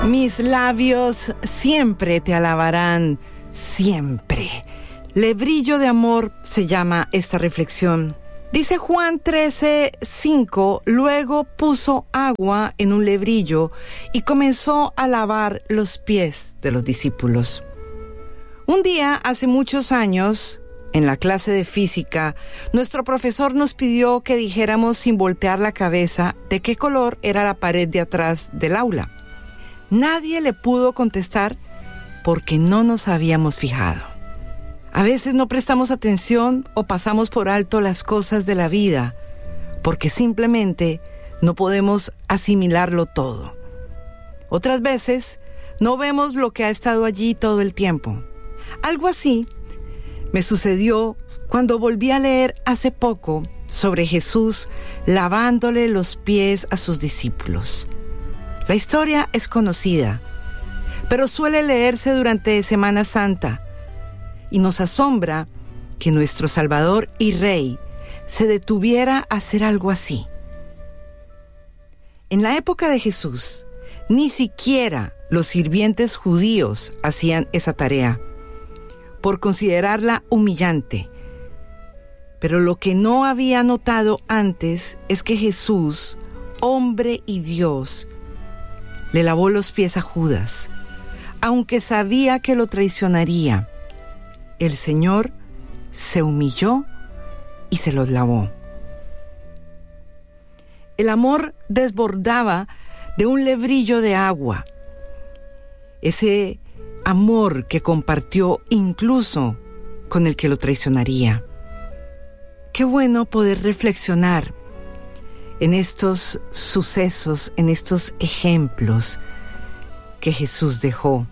Mis labios siempre te alabarán, siempre. Lebrillo de amor se llama esta reflexión. Dice Juan 13:5, luego puso agua en un lebrillo y comenzó a lavar los pies de los discípulos. Un día, hace muchos años, en la clase de física, nuestro profesor nos pidió que dijéramos sin voltear la cabeza de qué color era la pared de atrás del aula. Nadie le pudo contestar porque no nos habíamos fijado. A veces no prestamos atención o pasamos por alto las cosas de la vida porque simplemente no podemos asimilarlo todo. Otras veces no vemos lo que ha estado allí todo el tiempo. Algo así me sucedió cuando volví a leer hace poco sobre Jesús lavándole los pies a sus discípulos. La historia es conocida, pero suele leerse durante Semana Santa y nos asombra que nuestro Salvador y Rey se detuviera a hacer algo así. En la época de Jesús, ni siquiera los sirvientes judíos hacían esa tarea, por considerarla humillante. Pero lo que no había notado antes es que Jesús, hombre y Dios, le lavó los pies a Judas, aunque sabía que lo traicionaría. El Señor se humilló y se los lavó. El amor desbordaba de un lebrillo de agua. Ese amor que compartió incluso con el que lo traicionaría. Qué bueno poder reflexionar en estos sucesos, en estos ejemplos que Jesús dejó,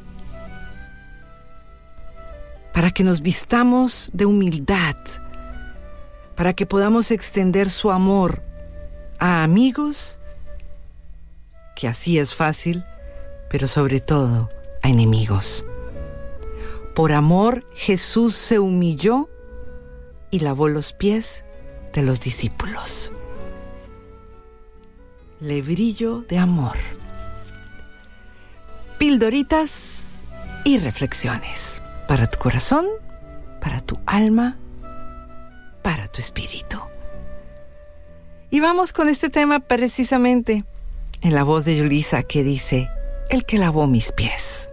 para que nos vistamos de humildad, para que podamos extender su amor a amigos, que así es fácil, pero sobre todo a enemigos. Por amor, Jesús se humilló y lavó los pies de los discípulos. Lebrillo de amor. Pildoritas y reflexiones para tu corazón, para tu alma, para tu espíritu. Y vamos con este tema precisamente en la voz de Yulisa, que dice: el que lavó mis pies.